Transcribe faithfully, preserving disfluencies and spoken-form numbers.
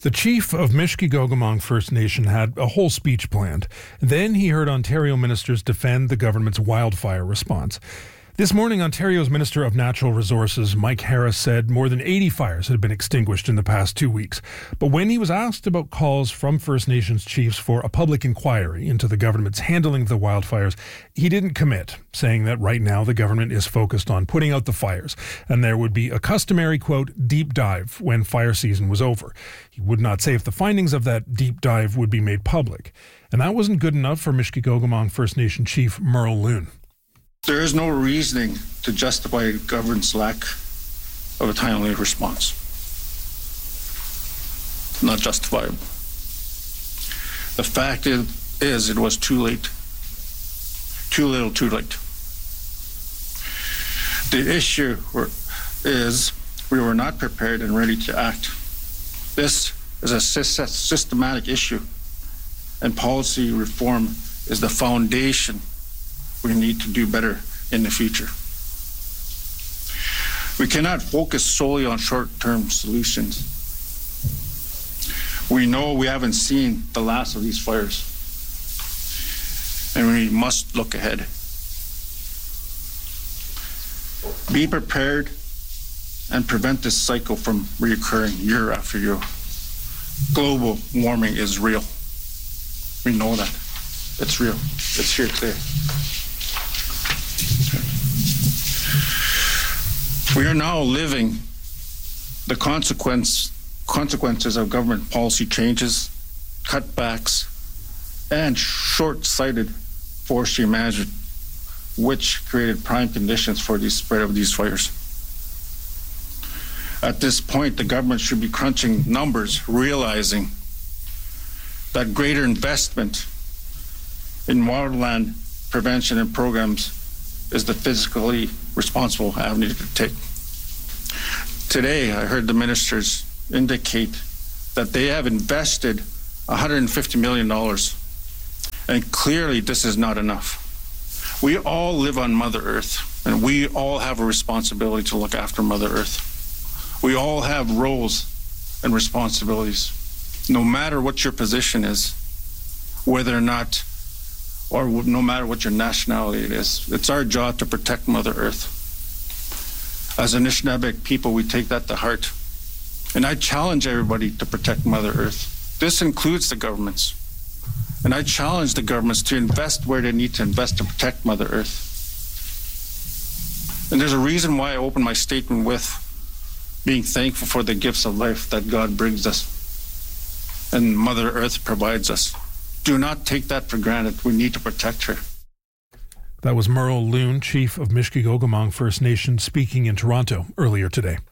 The chief of Mishkegogumong First Nation had a whole speech planned. Then he heard Ontario ministers defend the government's wildfire response. This morning, Ontario's Minister of Natural Resources, Mike Harris, said more than eighty fires had been extinguished in the past two weeks. But when he was asked about calls from First Nations chiefs for a public inquiry into the government's handling of the wildfires, he didn't commit, saying that right now the government is focused on putting out the fires, and there would be a customary, quote, deep dive when fire season was over. He would not say if the findings of that deep dive would be made public. And that wasn't good enough for Mishkegogumong First Nation Chief Merle Loon. There is no reasoning to justify the government's lack of a timely response. Not justifiable. The fact is, is it was too late. Too little, too late. The issue is we were not prepared and ready to act. This is a systematic issue, and policy reform is the foundation we need to do better in the future. We cannot focus solely on short-term solutions. We know we haven't seen the last of these fires, and we must look ahead. Be prepared and prevent this cycle from reoccurring year after year. Global warming is real. We know that. It's real. It's here today. We are now living the consequence, consequences of government policy changes, cutbacks, and short-sighted forestry management, which created prime conditions for the spread of these fires. At this point, the government should be crunching numbers, realizing that greater investment in wildland prevention and programs is the fiscally responsible avenue to take. Today, I heard the ministers indicate that they have invested one hundred fifty million dollars, and clearly this is not enough. We all live on Mother Earth, and we all have a responsibility to look after Mother Earth. We all have roles and responsibilities, no matter what your position is, whether or not or no matter what your nationality it is. It's our job to protect Mother Earth. As Anishinaabe people, we take that to heart. And I challenge everybody to protect Mother Earth. This includes the governments. And I challenge the governments to invest where they need to invest to protect Mother Earth. And there's a reason why I opened my statement with being thankful for the gifts of life that God brings us and Mother Earth provides us. Do not take that for granted. We need to protect her. That was Merle Loon, chief of Mishkegogumong First Nation, speaking in Toronto earlier today.